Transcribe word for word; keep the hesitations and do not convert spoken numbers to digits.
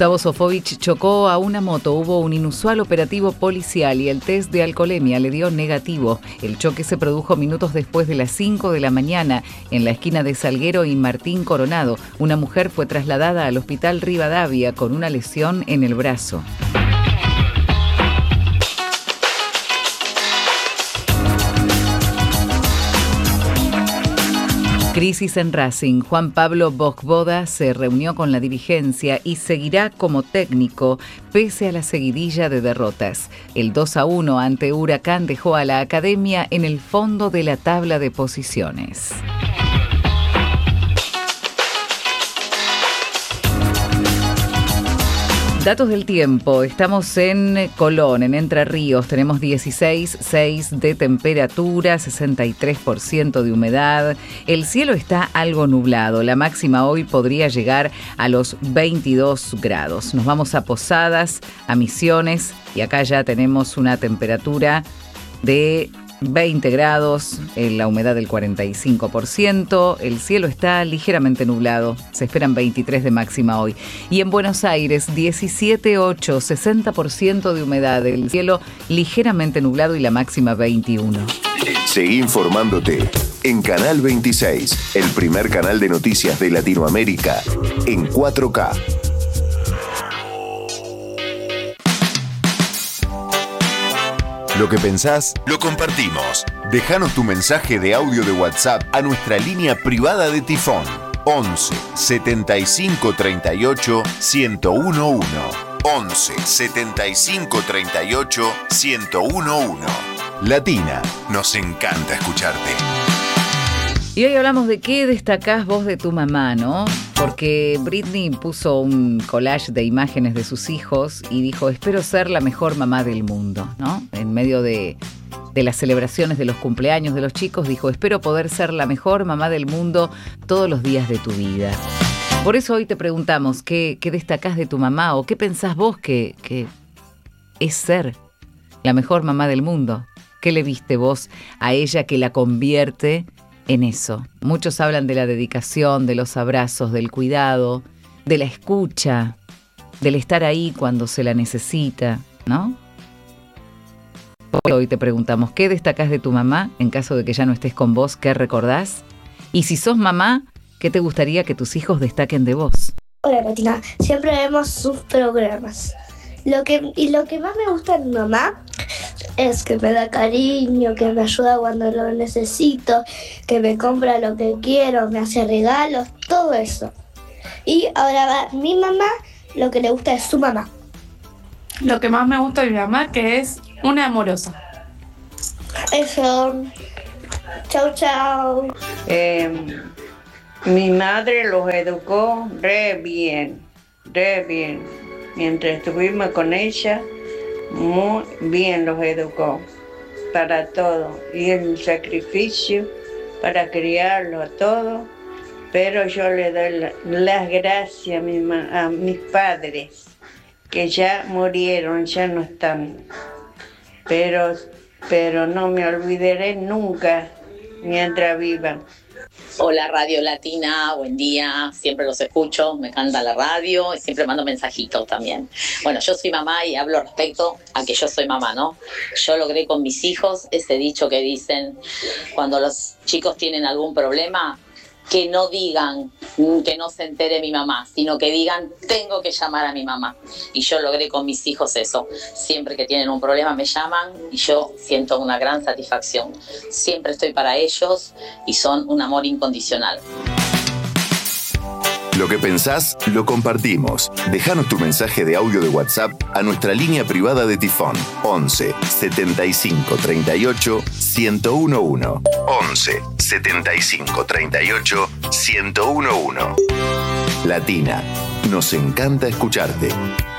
Gustavo Sofovich chocó a una moto. Hubo un inusual operativo policial y el test de alcoholemia le dio negativo. El choque se produjo minutos después de las cinco de la mañana en la esquina de Salguero y Martín Coronado. Una mujer fue trasladada al hospital Rivadavia con una lesión en el brazo. Crisis en Racing. Juan Pablo Vojvoda se reunió con la dirigencia y seguirá como técnico pese a la seguidilla de derrotas. El dos a uno ante Huracán dejó a la academia en el fondo de la tabla de posiciones. Datos del tiempo. Estamos en Colón, en Entre Ríos. Tenemos dieciséis coma seis de temperatura, sesenta y tres por ciento de humedad. El cielo está algo nublado. La máxima hoy podría llegar a los veintidós grados. Nos vamos a Posadas, a Misiones, y acá ya tenemos una temperatura de veinte grados, la humedad del cuarenta y cinco por ciento, el cielo está ligeramente nublado, se esperan veintitrés de máxima hoy. Y en Buenos Aires, diecisiete coma ocho, sesenta por ciento de humedad, el cielo ligeramente nublado y la máxima veintiuno. Seguí informándote en Canal veintiséis, el primer canal de noticias de Latinoamérica, en cuatro K. Lo que pensás, lo compartimos. Déjanos tu mensaje de audio de WhatsApp a nuestra línea privada de Tifón. once, setenta y cinco, treinta y ocho, ciento uno. once, setenta y cinco, treinta y ocho, ciento uno. Latina, nos encanta escucharte. Y hoy hablamos de qué destacás vos de tu mamá, ¿no? Porque Britney puso un collage de imágenes de sus hijos y dijo, espero ser la mejor mamá del mundo, ¿no? En medio de, de las celebraciones de los cumpleaños de los chicos, dijo, espero poder ser la mejor mamá del mundo todos los días de tu vida. Por eso hoy te preguntamos, ¿qué, qué destacás de tu mamá o qué pensás vos que, que es ser la mejor mamá del mundo? ¿Qué le viste vos a ella que la convierte en eso? Muchos hablan de la dedicación, de los abrazos, del cuidado, de la escucha, del estar ahí cuando se la necesita, ¿no? Hoy te preguntamos, ¿qué destacás de tu mamá en caso de que ya no estés con vos? ¿Qué recordás? Y si sos mamá, ¿qué te gustaría que tus hijos destaquen de vos? Hola, Latina. Siempre vemos sus programas. Lo que, y lo que más me gusta de mi mamá es que me da cariño, que me ayuda cuando lo necesito, que me compra lo que quiero, me hace regalos, todo eso. Y ahora va mi mamá, lo que le gusta es su mamá. Lo que más me gusta de mi mamá, que es una amorosa. Eso. Chau, chau. Eh, mi madre los educó re bien, re bien. Mientras estuvimos con ella, muy bien los educó para todo. Y el sacrificio para criarlos a todos. Pero yo le doy la, las gracias a, mi, a mis padres, que ya murieron, ya no están. Pero, pero no me olvidaré nunca mientras vivan. Hola Radio Latina, buen día, siempre los escucho, me encanta la radio y siempre mando mensajitos también. Bueno, yo soy mamá y hablo respecto a que yo soy mamá, ¿no? Yo logré con mis hijos ese dicho que dicen cuando los chicos tienen algún problema, que no digan que no se entere mi mamá, sino que digan tengo que llamar a mi mamá. Y yo logré con mis hijos eso. Siempre que tienen un problema me llaman y yo siento una gran satisfacción. Siempre estoy para ellos y son un amor incondicional. Lo que pensás, lo compartimos. Déjanos tu mensaje de audio de WhatsApp a nuestra línea privada de Tifón. once, setenta y cinco, treinta y ocho, ciento uno. once, setenta y cinco, treinta y ocho, ciento uno. Latina, nos encanta escucharte.